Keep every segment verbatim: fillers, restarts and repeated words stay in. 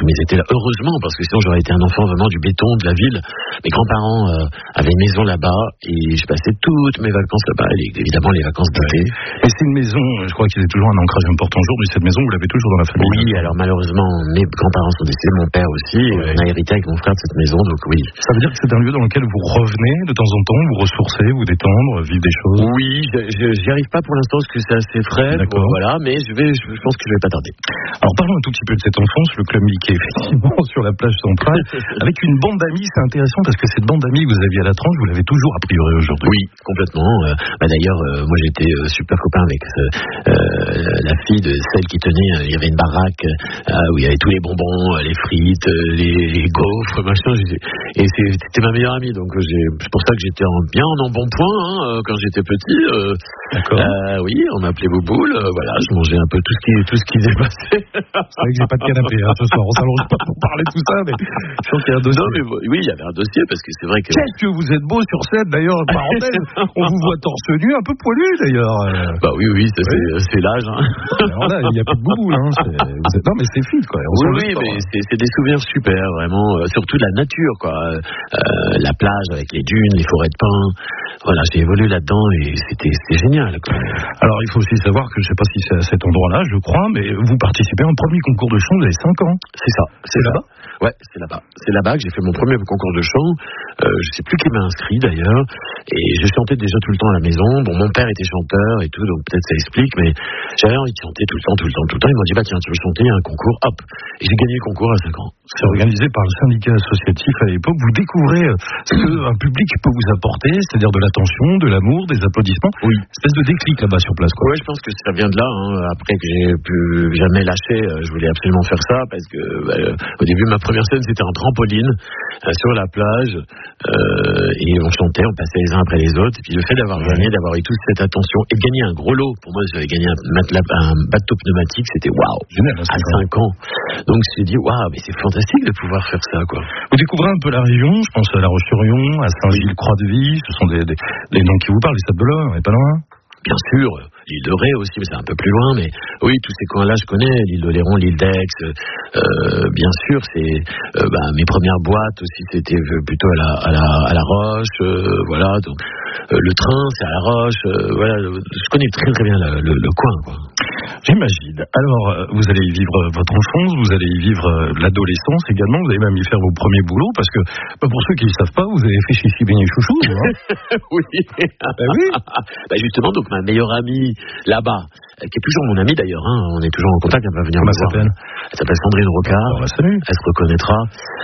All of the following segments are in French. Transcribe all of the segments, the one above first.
mais ils étaient là, heureusement, parce que sinon j'aurais été un enfant vraiment du béton, de la ville. Mes grands-parents euh, avaient une maison là-bas, et je passais toutes mes vacances là-bas, et évidemment les vacances d'été. Et c'est une maison, je crois qu'il y a toujours un ancrage important aujourd'hui, cette maison, vous l'avez toujours dans la famille? Oui, alors malheureusement, mes grands-parents sont décédés, mon père aussi, et ouais. on a hérité avec mon frère de cette maison, donc oui. Ça veut dire que c'est un lieu dans lequel vous revenez de temps en temps, vous ressourcer, vous détendre, vivre des choses? Oui, je, je, j'y arrive pas pour l'instant parce que c'est assez frais, bon, voilà, mais je vais, je, je pense que je vais pas tarder. Alors parlons un tout petit peu de cette enfance, le Club Mickey, effectivement, sur la plage centrale, avec une bande d'amis. C'est intéressant parce que cette bande d'amis que vous aviez à la tranche, vous l'avez toujours a priori aujourd'hui. Oui, complètement. Euh, bah d'ailleurs, euh, moi j'étais euh, super copain avec euh, euh, la fille de celle qui tenait. Euh, il y avait une baraque euh, où il y avait tous les bonbons, euh, les frites, euh, les, les gaufres, machin. Et c'était ma meilleure amie, donc euh, c'est pour ça que j'étais en, bien en bon point hein, euh, quand j'étais petit. Euh, D'accord. Euh, oui, on m'appelait Bouboule. Euh, voilà, je mangeais un peu tout ce qui tout ce qui dépassait. C'est vrai que j'ai pas de canapé hein, ce soir. On s'allonge pas pour parler de tout ça, mais je sens qu'il y a un dossier. Non, mais oui, il y avait un dossier parce que c'est vrai que. Qu'est-ce que vous êtes beau sur scène d'ailleurs, parenthèse. On vous voit torse nu, un peu poilu d'ailleurs. Bah oui, oui, ça, oui. C'est, c'est l'âge. Hein. Alors là, il n'y a plus de Bouboule. Hein. Êtes... Non, mais c'est fit quoi. On oui, oui, mais c'est, c'est des souvenirs super, vraiment. Euh, surtout de la nature, quoi. Euh, la plage avec les dunes, les forêts de pins. Voilà, j'ai évolué là-dedans et c'était, c'était génial, quoi. Alors, il faut aussi savoir que je ne sais pas si c'est à cet endroit-là, je crois, mais vous participez à un premier concours de chant, vous avez cinq ans. C'est ça. C'est, c'est là-bas ? Ouais, c'est là-bas. C'est là-bas que j'ai fait mon premier concours de chant. Euh, je sais plus qui m'a inscrit d'ailleurs. Et je chantais déjà tout le temps à la maison. Bon, mon père était chanteur et tout, donc peut-être ça explique, mais j'avais envie de chanter tout le temps, tout le temps, tout le temps. Ils m'ont dit, bah tiens, tu veux chanter, il y a un concours, hop. Et j'ai gagné le concours à cinq ans. C'est organisé par le syndicat associatif à l'époque. Vous découvrez ce qu'un public peut vous apporter, c'est-à-dire de l'attention, de l'amour, des applaudissements. Oui. Une espèce de déclic là-bas sur place, quoi. Ouais, je pense que ça vient de là. Hein. Après que j'ai pu jamais lâcher, je voulais absolument faire ça parce que bah, au début, ma première scène, c'était un trampoline euh, sur la plage euh, et on chantait, on passait les uns après les autres. Et puis le fait d'avoir gagné, d'avoir eu toute cette attention et de gagner un gros lot. Pour moi, j'avais gagné un, un bateau pneumatique, c'était waouh. Génial. À cinq ans. Donc je me suis dit waouh, mais c'est fantastique de pouvoir faire ça, quoi. Vous découvrez un peu la région. Je pense à La Roche-sur-Yon, à Saint-Gilles-Croix-de-Vie. Ce sont des, des, des noms qui vous parlent. Les Sables d'Olonne, on n'est pas loin. Bien sûr, l'île de Ré aussi, mais c'est un peu plus loin. Mais oui, tous ces coins-là, je connais. L'île de Léron, l'île d'Aix. Euh, bien sûr, c'est euh, bah, mes premières boîtes aussi, c'était plutôt à la, à la, à la Roche. Euh, voilà, donc euh, le train, c'est à la Roche. Euh, voilà, je connais très très bien le, le, le coin, quoi. J'imagine. Alors, vous allez y vivre votre enfance, vous allez y vivre l'adolescence également, vous allez même y faire vos premiers boulots, parce que, bah pour ceux qui ne le savent pas, vous avez fait Chichi Beignet Chouchou, hein. Oui. Ben oui. Bah justement, donc ma meilleure amie là-bas, qui est toujours mon amie d'ailleurs, hein, on est toujours en contact, elle va venir me voir. S'appelle Elle s'appelle Sandrine Rocard. Oh, bah, salut. Elle se reconnaîtra.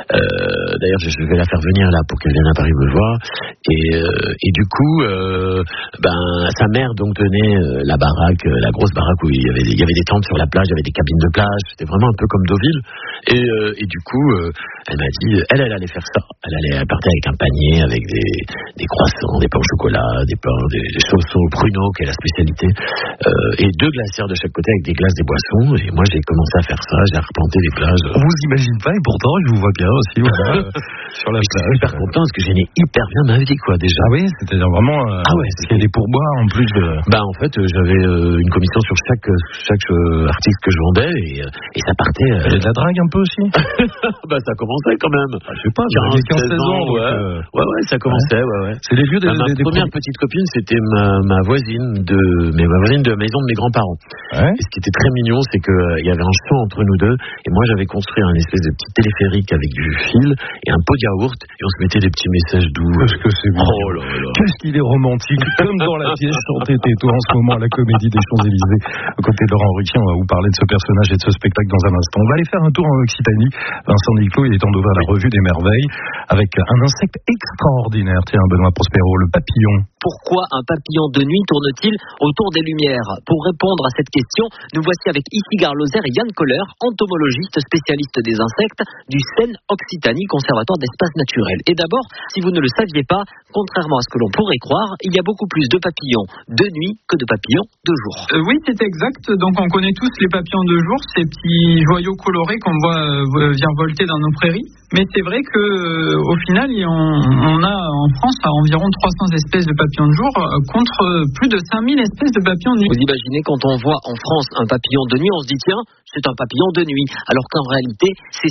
Euh, d'ailleurs, je vais la faire venir là pour qu'elle vienne à Paris me voir. Et, euh, et du coup, euh, ben, sa mère donc tenait euh, la baraque, euh, la grosse baraque où il y avait, il y avait des tentes sur la plage, il y avait des cabines de plage. C'était vraiment un peu comme Deauville. Et, euh, et du coup, euh, elle m'a dit, elle, elle allait faire ça. Elle allait elle partir avec un panier, avec des, des croissants, des pains au chocolat, des pains, des, des chaussons au pruneau, qui est la spécialité, euh, et deux glacières de chaque côté avec des glaces, des boissons. Et moi, j'ai commencé à faire ça. J'ai arpenté des plages. On vous imagine pas, et pourtant, je vous vois bien aussi, voilà, sur la plage. Je suis hyper content parce que j'ai gagné hyper bien ma vie, quoi, déjà. Ah oui, c'est-à-dire vraiment. Euh, ah ouais, c'était des pourboires en plus de. Bah, en fait, euh, j'avais euh, une commission sur chaque chaque euh, artiste que je vendais et, euh, et ça partait. Euh... Il y a de la drague un peu aussi. Bah, ça commençait quand même. Ah, je sais pas, quinze seize ans. Ouais. Euh... ouais, ouais, ça commençait, ouais, ouais. ouais. C'est les lieux des. Bah, ma des, première des... petite copine, c'était ma, ma voisine de, mais ma voisine de la maison de mes grands-parents. Ouais. Et ce qui était très mignon, c'est que euh, il y avait un champ entre nous deux et moi j'avais construit un espèce de petit téléphérique avec du fil et un pot de yaourt et on se mettait des petits messages doux. Qu'est-ce que c'est beau. Oh là là. Qu'est-ce qu'il est romantique, comme dans la pièce chantée Této en ce moment à la Comédie des Champs-Élysées. Aux côtés de Laurent Ruquier, on va vous parler de ce personnage et de ce spectacle dans un instant. On va aller faire un tour en Occitanie. Vincent Niclot, il est temps d'ouvrir la revue des merveilles avec un insecte extraordinaire. Tiens, Benoît Prospero, le papillon. Pourquoi un papillon de nuit tourne-t-il autour des lumières? Pour répondre à cette question, nous voici avec Isigard Lozer et Yann Koller, entomologiste spécialiste des insectes du S E N Occitanie, conservatoire d'espaces naturels. Et d'abord, si vous ne le saviez pas, contrairement à ce que l'on pourrait croire, il y a beaucoup plus de papillons de nuit que de papillons de jour. Euh, oui, c'est exact. Donc on connaît tous les papillons de jour, ces petits joyaux colorés qu'on voit euh, virevolter dans nos prairies. Mais c'est vrai que euh, au final, on, on a en France environ trois cents espèces de papillons de jour euh, contre plus de cinq mille espèces de papillons de nuit. Vous imaginez, quand on voit en France un papillon de nuit, on se dit tiens, c'est un papillon de nuit. Alors qu'en réalité, c'est